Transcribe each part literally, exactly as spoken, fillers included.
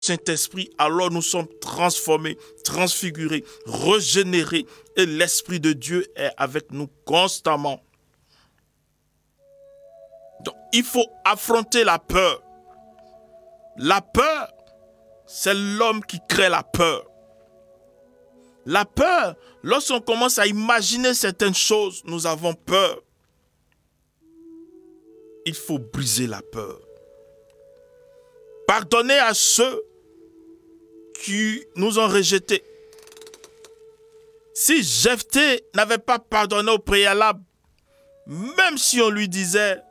Saint-Esprit, alors nous sommes transformés, transfigurés, régénérés et l'Esprit de Dieu est avec nous constamment. Donc, il faut affronter la peur. La peur, c'est l'homme qui crée la peur. La peur, lorsqu'on commence à imaginer certaines choses, nous avons peur. Il faut briser la peur. Pardonner à ceux qui nous ont rejetés. Si Jephthé n'avait pas pardonné au préalable, même si on lui disait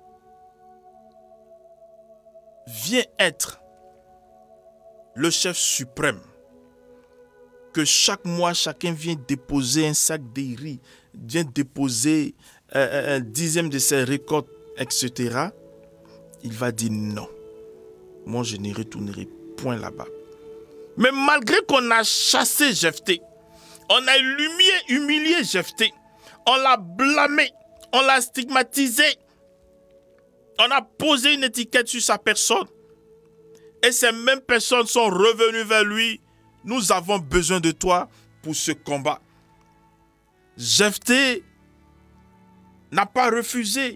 « Viens être le chef suprême », que chaque mois, chacun vient déposer un sac de riz, vient déposer euh, un dixième de ses récoltes, et cetera, il va dire non. Moi, je ne retournerai point là-bas. Mais malgré qu'on a chassé Jephthé, on a humilié, humilié Jephthé, on l'a blâmé, on l'a stigmatisé, on a posé une étiquette sur sa personne. Et ces mêmes personnes sont revenues vers lui. Nous avons besoin de toi pour ce combat. Jephthé n'a pas refusé.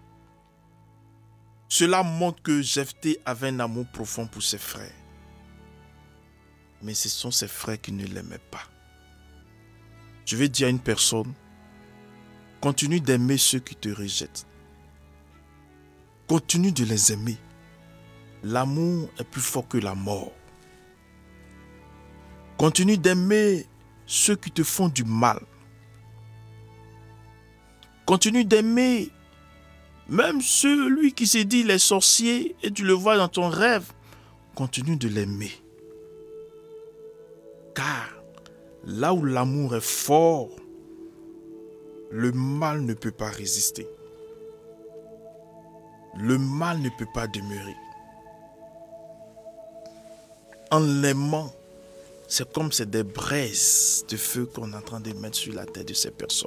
Cela montre que Jephthé avait un amour profond pour ses frères. Mais ce sont ses frères qui ne l'aimaient pas. Je vais dire à une personne, continue d'aimer ceux qui te rejettent. Continue de les aimer. L'amour est plus fort que la mort. Continue d'aimer ceux qui te font du mal. Continue d'aimer même celui qui s'est dit les sorciers et tu le vois dans ton rêve. Continue de l'aimer. Car là où l'amour est fort, le mal ne peut pas résister. Le mal ne peut pas demeurer. En l'aimant, c'est comme c'est des braises de feu qu'on est en train de mettre sur la tête de ces personnes.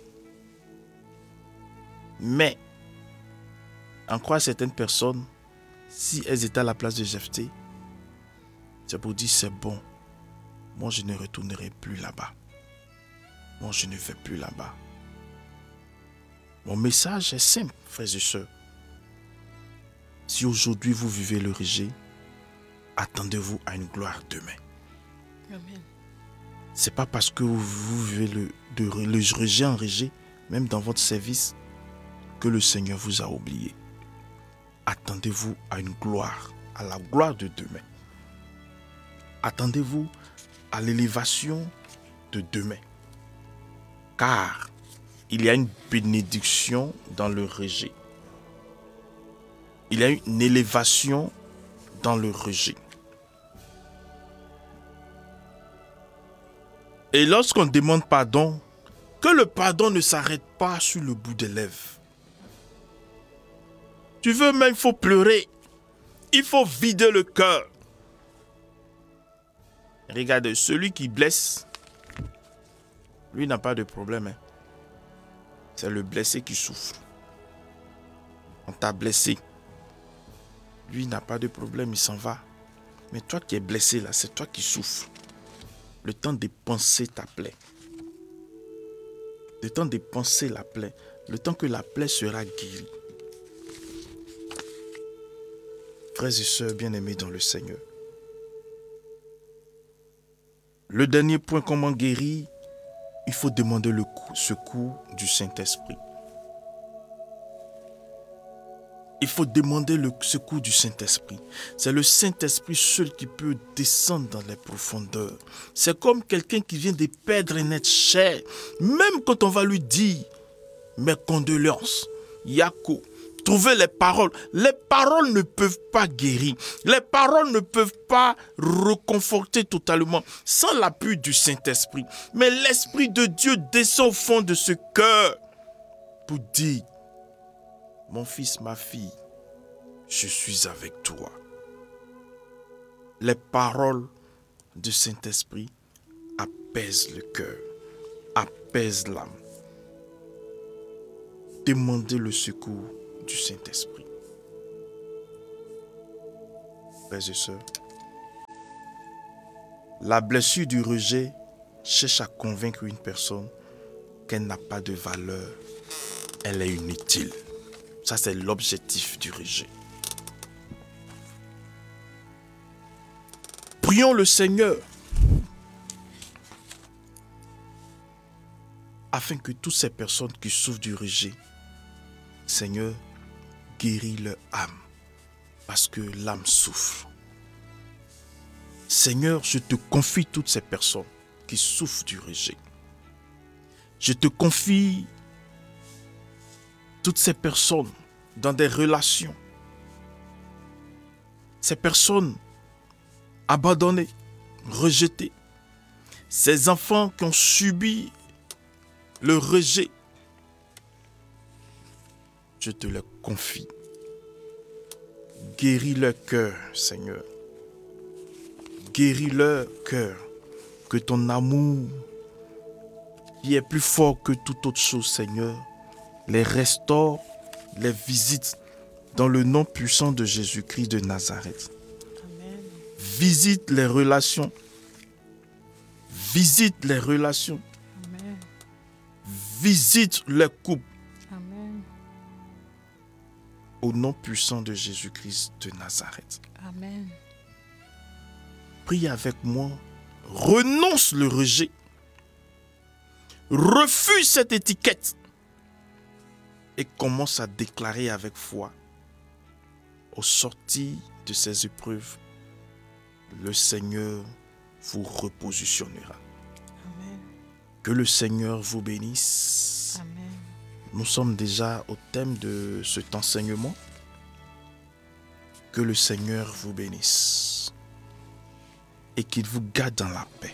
Mais, en croire certaines personnes, si elles étaient à la place de Jephthé, c'est pour dire c'est bon, moi je ne retournerai plus là-bas. Moi je ne vais plus là-bas. Mon message est simple, frères et sœurs. Si aujourd'hui vous vivez le rejet, attendez-vous à une gloire demain. Amen. C'est pas parce que vous, vous vivez le, de, le rejet en rejet, même dans votre service, que le Seigneur vous a oublié. Attendez-vous à une gloire, à la gloire de demain. Attendez-vous à l'élévation de demain. Car il y a une bénédiction dans le rejet. Il y a une élévation dans le rejet. Et lorsqu'on demande pardon, que le pardon ne s'arrête pas sur le bout des lèvres. Tu veux même, il faut pleurer. Il faut vider le cœur. Regardez, celui qui blesse, lui n'a pas de problème. Hein. C'est le blessé qui souffre. On t'a blessé. Lui n'a pas de problème, il s'en va. Mais toi qui es blessé là, c'est toi qui souffres. Le temps de penser ta plaie. Le temps de penser la plaie. Le temps que la plaie sera guérie. Frères et sœurs bien-aimés dans le Seigneur. Le dernier point, comment guérir, il faut demander le secours du Saint-Esprit. Il faut demander le secours du Saint-Esprit. C'est le Saint-Esprit seul qui peut descendre dans les profondeurs. C'est comme quelqu'un qui vient de perdre un être cher. Même quand on va lui dire mes condoléances, Yako, trouvez les paroles. Les paroles ne peuvent pas guérir. Les paroles ne peuvent pas reconforter totalement sans l'appui du Saint-Esprit. Mais l'Esprit de Dieu descend au fond de ce cœur pour dire, mon fils, ma fille, je suis avec toi. Les paroles du Saint-Esprit apaisent le cœur, apaisent l'âme. Demandez le secours du Saint-Esprit. Frères et sœurs, La blessure du rejet cherche à convaincre une personne qu'elle n'a pas de valeur, elle est inutile. Ça, c'est l'objectif du rejet. Prions le Seigneur afin que toutes ces personnes qui souffrent du rejet, Seigneur, guéris leur âme, parce que l'âme souffre. Seigneur, je te confie toutes ces personnes qui souffrent du rejet. Je te confie toutes ces personnes dans des relations. Ces personnes abandonnées, rejetées. Ces enfants qui ont subi le rejet. Je te les confie. Guéris leur cœur, Seigneur. Guéris leur cœur. Que ton amour, qui est plus fort que toute autre chose, Seigneur, les restaure, les visite dans le nom puissant de Jésus-Christ de Nazareth. Amen. Visite les relations. Visite les relations. Amen. Visite les couples. Amen. Au nom puissant de Jésus-Christ de Nazareth. Amen. Prie avec moi. Renonce le rejet. Refuse cette étiquette. Et commence à déclarer avec foi. Au sortir de ces épreuves, le Seigneur vous repositionnera. Amen. Que le Seigneur vous bénisse. Amen. Nous sommes déjà au thème de cet enseignement. Que le Seigneur vous bénisse. Et qu'il vous garde dans la paix.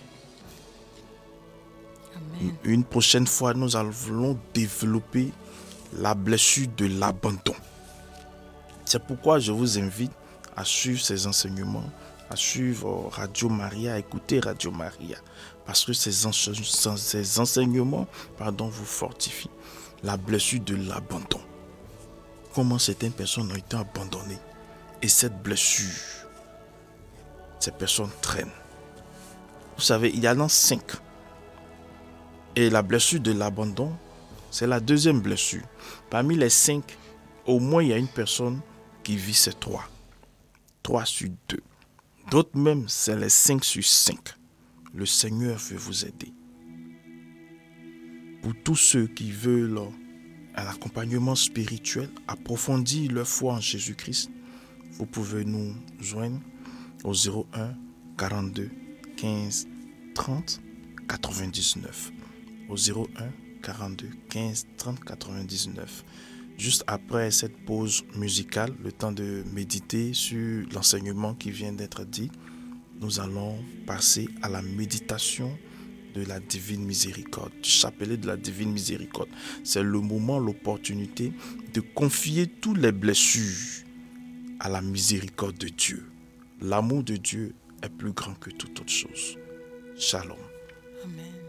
Amen. Une prochaine fois, nous allons développer la blessure de l'abandon. C'est pourquoi je vous invite à suivre ces enseignements, à suivre Radio Maria, à écouter Radio Maria. Parce que ces, ense- ces enseignements pardon, vous fortifient. La blessure de l'abandon. Comment certaines personnes ont été abandonnées. Et cette blessure, ces personnes traînent. Vous savez, il y en a cinq. Et la blessure de l'abandon, c'est la deuxième blessure. Parmi les cinq, au moins il y a une personne qui vit ces trois. Trois sur deux. D'autres même, c'est les cinq sur cinq. Le Seigneur veut vous aider. Pour tous ceux qui veulent un accompagnement spirituel, approfondir leur foi en Jésus-Christ, vous pouvez nous joindre au zéro un quarante-deux quinze trente quatre-vingt-dix-neuf. Au zéro un quarante-deux quinze trente quatre-vingt-dix-neuf. Juste après cette pause musicale, le temps de méditer sur l'enseignement qui vient d'être dit, nous allons passer à la méditation de la divine miséricorde, du chapelet de la divine miséricorde. C'est le moment, l'opportunité de confier toutes les blessures à la miséricorde de Dieu. L'amour de Dieu est plus grand que toute autre chose. Shalom. Amen.